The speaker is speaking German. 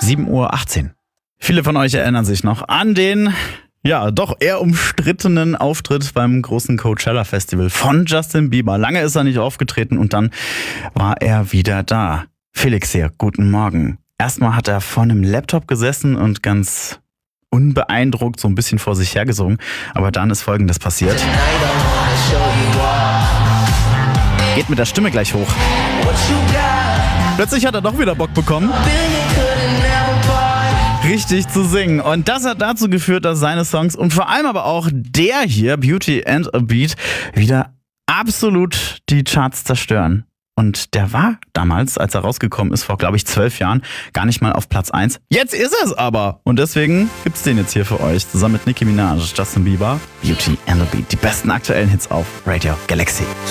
7:18 Uhr. Viele von euch erinnern sich noch an den, ja, doch eher umstrittenen Auftritt beim großen Coachella Festival von Justin Bieber. Lange ist er nicht aufgetreten und dann war er wieder da. Felix hier, guten Morgen. Erstmal hat er vor einem Laptop gesessen und ganz unbeeindruckt so ein bisschen vor sich hergesungen. Aber dann ist Folgendes passiert. Geht mit der Stimme gleich hoch. Plötzlich hat er doch wieder Bock bekommen, richtig zu singen. Und das hat dazu geführt, dass seine Songs und vor allem aber auch der hier, Beauty and a Beat, wieder absolut die Charts zerstören. Und der war damals, als er rausgekommen ist, vor, glaube ich, 12 Jahren, gar nicht mal auf Platz 1. Jetzt ist er es aber. Und deswegen gibt's den jetzt hier für euch, zusammen mit Nicki Minaj, Justin Bieber, Beauty and a Beat. Die besten aktuellen Hits auf Radio Galaxy.